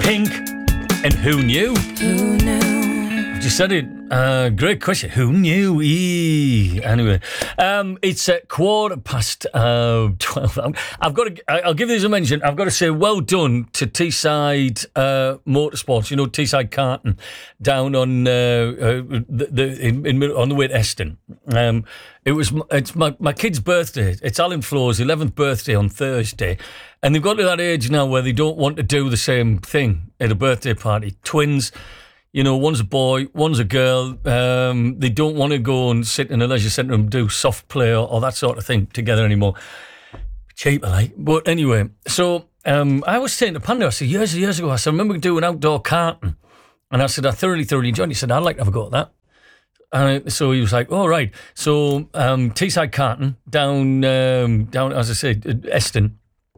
Pink and Who Knew? Who knew? Just said it. Great question. Who knew? Anyway, it's at 12:15. I've got to. I'll give these a mention. I've got to say, well done to Teesside Motorsports. You know, Teesside Carton down on on the way to Eston. It's my kid's birthday. It's Alan Flo's 11th birthday on Thursday, and they've got to that age now where they don't want to do the same thing at a birthday party. Twins. You know, one's a boy, one's a girl. They don't want to go and sit in a leisure centre and do soft play or that sort of thing together anymore. Cheaper, like. But anyway, so I was saying to Panda, I said, years ago, I remember doing outdoor karting. And I said, I thoroughly enjoyed it. He said, I'd like to have a go at that. So he was like, all right. So Teesside Carton down, as I said, Eston.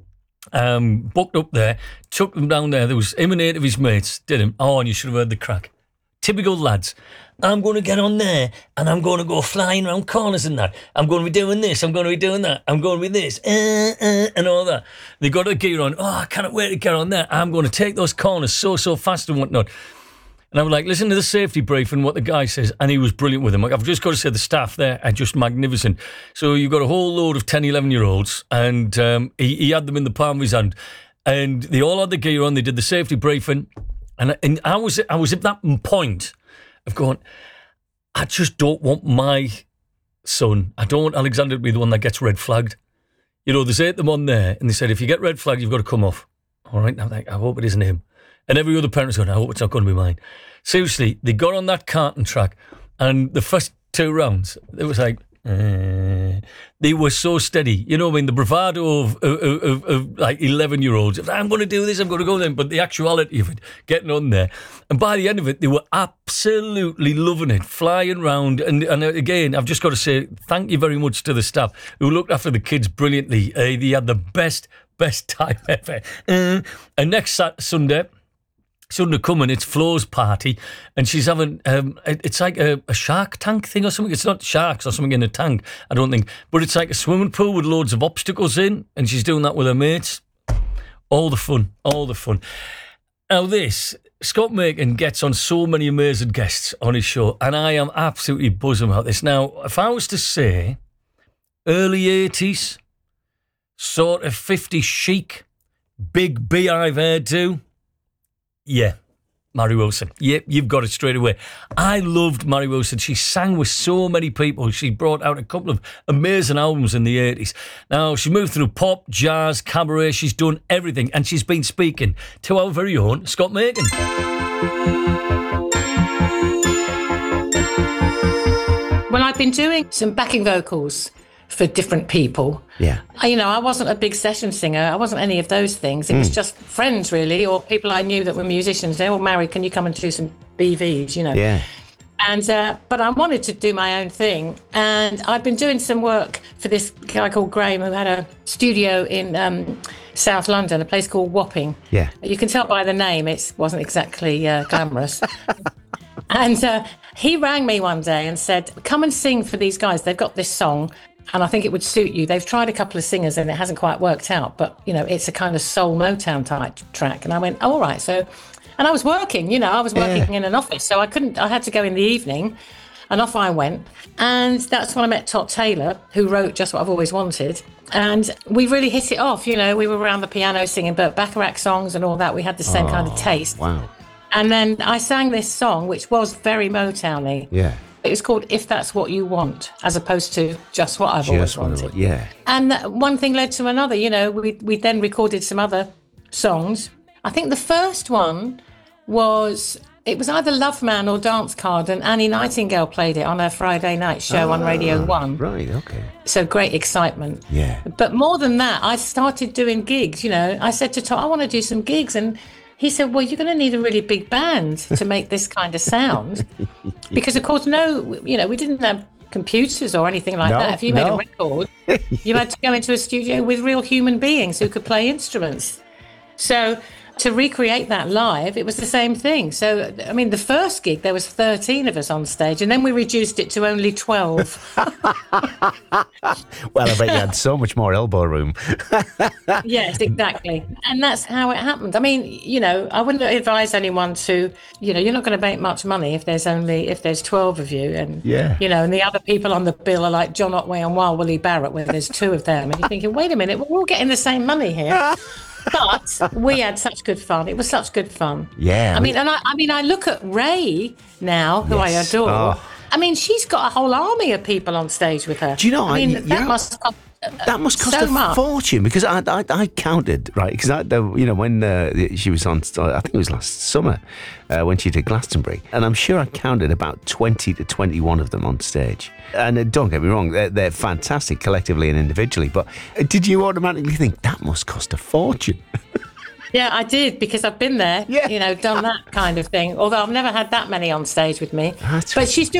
Booked up there, took them down there. There was him and 8 of his mates, did him. Oh, and you should have heard the crack. Typical lads. I'm going to get on there and I'm going to go flying around corners and that. I'm going to be doing this, I'm going to be doing that, I'm going to be this, and all that. They got their gear on. Oh, I can't wait to get on there. I'm going to take those corners so fast and whatnot. And I was like, listen to the safety brief and what the guy says. And he was brilliant with them. Like, I've just got to say the staff there are just magnificent. So you've got a whole load of 10, 11-year-olds. And he had them in the palm of his hand. And they all had the gear on. They did the safety briefing. And I was at that point of going, I just don't want my son. I don't want Alexander to be the one that gets red flagged. You know, there's 8 of them on there. And they said, if you get red flagged, you've got to come off. All right. I'm like, I hope it isn't him. And every other parent's going, I hope it's not going to be mine. Seriously, they got on that karting track, and the first 2 rounds, it was like, they were so steady. You know what I mean? The bravado of like 11-year-olds. I'm going to do this, I'm going to go there. But the actuality of it, getting on there. And by the end of it, they were absolutely loving it, flying around. And again, I've just got to say, thank you very much to the staff who looked after the kids brilliantly. They had the best time ever. And next Sunday coming, it's Flo's party, and she's having it's like a shark tank thing or something. It's not sharks or something in a tank, I don't think, but it's like a swimming pool with loads of obstacles in, and she's doing that with her mates. All the fun. Now this, Scott Macon gets on so many amazing guests on his show, and I am absolutely buzzing about this. Now, if I was to say early 80s, sort of 50s chic, big beehive hairdo, yeah, Mary Wilson. Yeah, you've got it straight away. I loved Mary Wilson. She sang with so many people. She brought out a couple of amazing albums in the 80s. Now, she moved through pop, jazz, cabaret. She's done everything. And she's been speaking to our very own Scott Macon. Well, I've been doing some backing vocals for different people. Yeah. I wasn't a big session singer. I wasn't any of those things. It was just friends, really, or people I knew that were musicians. They were Mary, can you come and do some BVs, Yeah. And, but I wanted to do my own thing. And I've been doing some work for this guy called Graham, who had a studio in South London, a place called Wapping. Yeah. You can tell by the name, it wasn't exactly glamorous. And he rang me one day and said, come and sing for these guys. They've got this song, and I think it would suit you. They've tried a couple of singers and it hasn't quite worked out, but, it's a kind of soul Motown type track. And I went, all right. So, and I was working, in an office, so I had to go in the evening, and off I went. And that's when I met Tot Taylor, who wrote Just What I've Always Wanted. And we really hit it off, we were around the piano singing Burt Bacharach songs and all that. We had the same kind of taste. Wow. And then I sang this song, which was very Motown-y. Yeah. It was called If That's What You Want, as opposed to Just What I've Always Wanted. Yeah. And one thing led to another. We then recorded some other songs. I think the first one was either Love Man or Dance Card, and Annie Nightingale played it on her Friday night show on Radio 1. Right, okay. So great excitement. Yeah. But more than that, I started doing gigs. I said to Tom, I want to do some gigs, and he said, well, you're going to need a really big band to make this kind of sound. Because, of course, we didn't have computers or anything like that. If you made a record, you had to go into a studio with real human beings who could play instruments. So to recreate that live, it was the same thing. So, I mean, the first gig, there was 13 of us on stage, and then we reduced it to only 12. Well, I bet you had so much more elbow room. Yes, exactly. And that's how it happened. I mean, you know, I wouldn't advise anyone to, you know, you're not going to make much money if there's 12 of you. And, Yeah. you know, and the other people on the bill are like John Otway and Wild Willie Barrett, where there's two of them. And you're thinking, wait a minute, we're all getting the same money here. But we had such good fun. It was such good fun. Yeah. I mean, I look at Ray now, who I Yes. adore. Oh. I mean, she's got a whole army of people on stage with her. Do you know, I mean, yeah. that must cost a so much. fortune, because I counted, right, because you know, when she was on, I think it was last summer when she did Glastonbury, and I'm sure I counted about 20 to 21 of them on stage. And don't get me wrong, they're fantastic collectively and individually, but did you automatically think that must cost a fortune? Yeah, I did, because I've been there, Yeah. you know, done that kind of thing. Although I've never had that many on stage with me. That's But she's doing